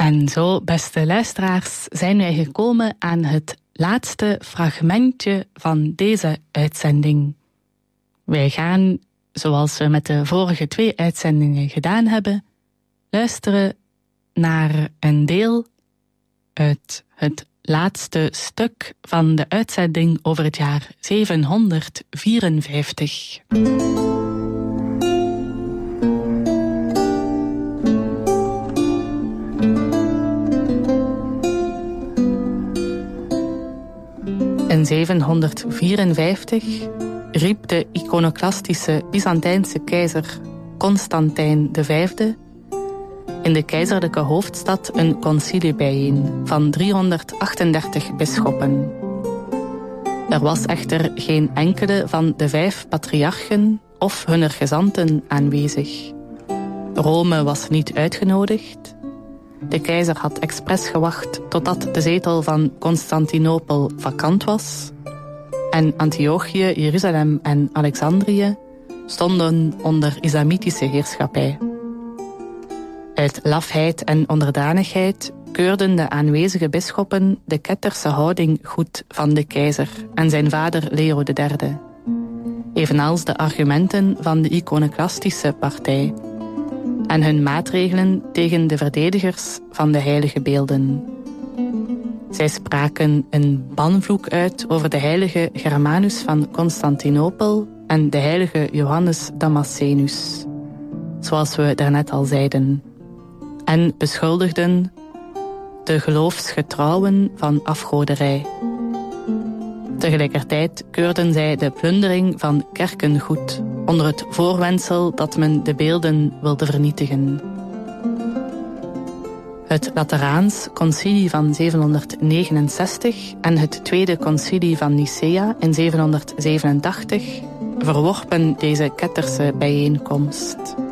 En zo, beste luisteraars, zijn wij gekomen aan het laatste fragmentje van deze uitzending. Wij gaan, zoals we met de vorige 2 uitzendingen gedaan hebben, luisteren naar een deel uit het laatste stuk van de uitzending over het jaar 754. In 754 riep de iconoclastische Byzantijnse keizer Constantijn V in de keizerlijke hoofdstad een concilie bijeen van 338 bisschoppen. Er was echter geen enkele van de 5 patriarchen of hunner gezanten aanwezig. Rome was niet uitgenodigd. De keizer had expres gewacht totdat de zetel van Constantinopel vakant was en Antiochië, Jeruzalem en Alexandrië stonden onder islamitische heerschappij. Uit lafheid en onderdanigheid keurden de aanwezige bisschoppen de ketterse houding goed van de keizer en zijn vader Leo III, evenals de argumenten van de iconoclastische partij en hun maatregelen tegen de verdedigers van de heilige beelden. Zij spraken een banvloek uit over de heilige Germanus van Constantinopel en de heilige Johannes Damascenus, zoals we daarnet al zeiden, en beschuldigden de geloofsgetrouwen van afgoderij. Tegelijkertijd keurden zij de plundering van kerken goed, onder het voorwendsel dat men de beelden wilde vernietigen. Het Lateraans concilie van 769 en het Tweede concilie van Nicea in 787 verworpen deze ketterse bijeenkomst.